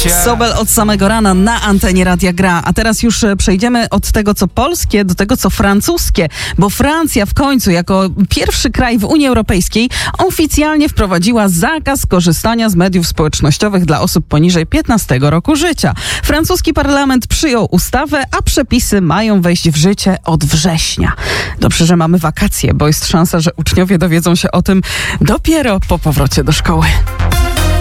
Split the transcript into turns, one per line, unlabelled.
Sobel od samego rana na antenie Radia Gra. A teraz już przejdziemy od tego, co polskie, do tego, co francuskie. Bo Francja w końcu, jako pierwszy kraj w Unii Europejskiej, oficjalnie wprowadziła zakaz korzystania z mediów społecznościowych dla osób poniżej 15 roku życia. Francuski parlament przyjął ustawę, a przepisy mają wejść w życie od września. Dobrze, że mamy wakacje, bo jest szansa, że uczniowie dowiedzą się o tym dopiero po powrocie do szkoły.